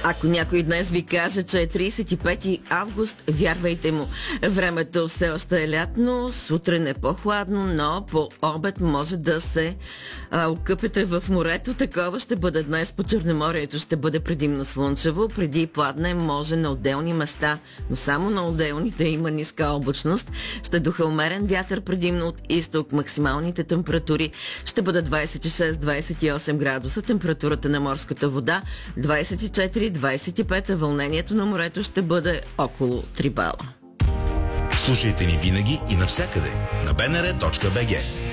Ако някой днес ви каже, че е 35 август, вярвайте му. Времето все още е лятно, сутрин е по-хладно, но по обед може да се окъпете в морето. Такова ще бъде днес по Черноморието. Ще бъде предимно слънчево, преди пладне може на отделни места, но само на отделните има ниска облачност. Ще духа умерен вятър предимно от изток. Максималните температури ще бъдат 26-28 градуса. Температурата на морската вода 24-25, а вълнението на морето ще бъде около 3 бала. Слушайте ни винаги и навсякъде на bnr.bg.